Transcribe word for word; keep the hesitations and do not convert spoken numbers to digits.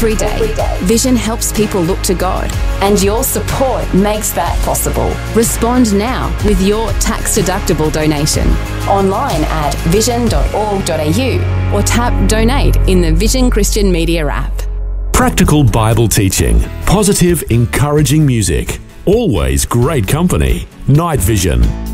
every day. Vision helps people look to God, and your support makes that possible. Respond now with your tax-deductible donation online at vision dot org dot a u or tap Donate in the Vision Christian Media app. Practical Bible teaching, positive, encouraging music, always great company. Night Vision.